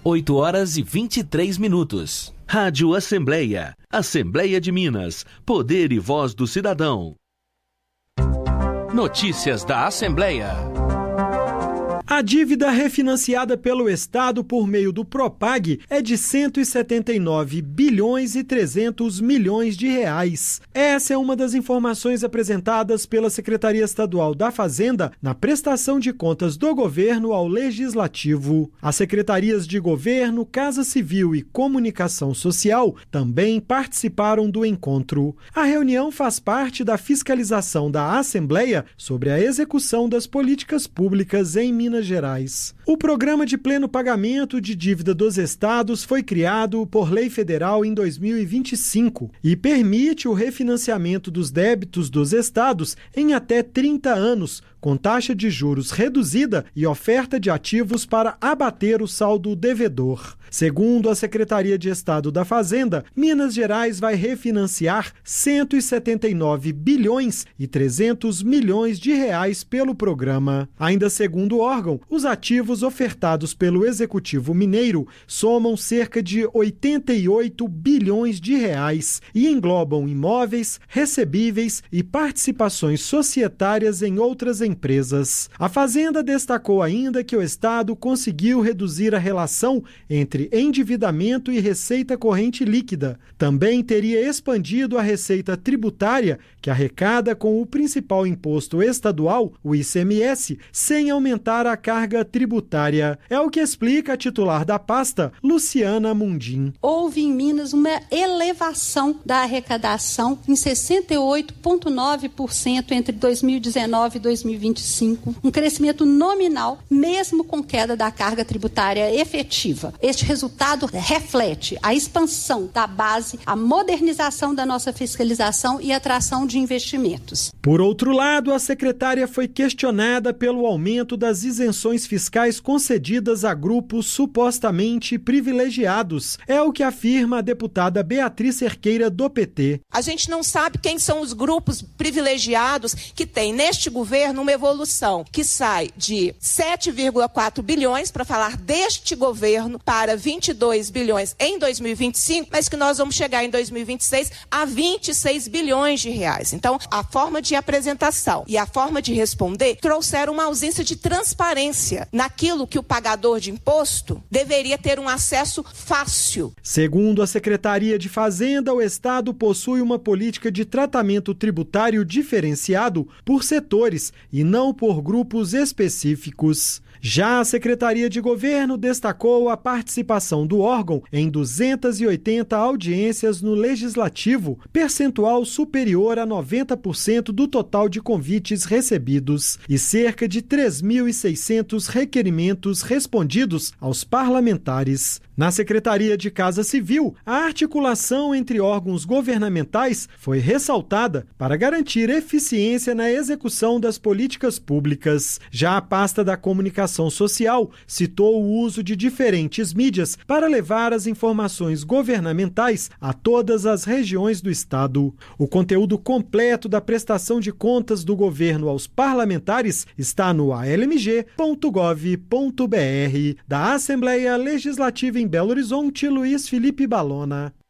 8h23. Rádio Assembleia. Assembleia de Minas. Poder e voz do cidadão. Notícias da Assembleia. A dívida refinanciada pelo Estado por meio do Propag é de 179 bilhões e 300 milhões de reais. Essa é uma das informações apresentadas pela Secretaria Estadual da Fazenda na prestação de contas do governo ao Legislativo. As secretarias de Governo, Casa Civil e Comunicação Social também participaram do encontro. A reunião faz parte da fiscalização da Assembleia sobre a execução das políticas públicas em Minas Gerais. O Programa de Pleno Pagamento de Dívida dos Estados foi criado por lei federal em 2025 e permite o refinanciamento dos débitos dos estados em até 30 anos, com taxa de juros reduzida e oferta de ativos para abater o saldo devedor. Segundo a Secretaria de Estado da Fazenda, Minas Gerais vai refinanciar 179 bilhões e 300 milhões de reais pelo programa. Ainda segundo o órgão, os ativos ofertados pelo Executivo Mineiro somam cerca de 88 bilhões de reais e englobam imóveis, recebíveis e participações societárias em outras empresas. A Fazenda destacou ainda que o Estado conseguiu reduzir a relação entre endividamento e receita corrente líquida. Também teria expandido a receita tributária, que arrecada com o principal imposto estadual, o ICMS, sem aumentar a carga tributária. É o que explica a titular da pasta, Luciana Mundim. Houve em Minas uma elevação da arrecadação em 68,9% entre 2019 e 2025, um crescimento nominal, mesmo com queda da carga tributária efetiva. Este resultado reflete a expansão da base, a modernização da nossa fiscalização e atração de investimentos. Por outro lado, a secretária foi questionada pelo aumento das isenções fiscais concedidas a grupos supostamente privilegiados. É o que afirma a deputada Beatriz Cerqueira, do PT. A gente não sabe quem são os grupos privilegiados que têm neste governo uma evolução que sai de 7,4 bilhões, para falar deste governo, para 22 bilhões em 2025, mas que nós vamos chegar em 2026 a 26 bilhões de reais. Então, a forma de apresentação e a forma de responder trouxeram uma ausência de transparência naquilo que o pagador de imposto deveria ter um acesso fácil. Segundo a Secretaria de Fazenda, o Estado possui uma política de tratamento tributário diferenciado por setores e não por grupos específicos. Já a Secretaria de Governo destacou a participação do órgão em 280 audiências no Legislativo, percentual superior a 90% do total de convites recebidos e cerca de 3.600 requerimentos respondidos aos parlamentares. Na Secretaria de Casa Civil, a articulação entre órgãos governamentais foi ressaltada para garantir eficiência na execução das políticas públicas. Já a pasta da Comunicação Social citou o uso de diferentes mídias para levar as informações governamentais a todas as regiões do Estado. O conteúdo completo da prestação de contas do governo aos parlamentares está no almg.gov.br. Da Assembleia Legislativa em Belo Horizonte, Luiz Felipe Balona.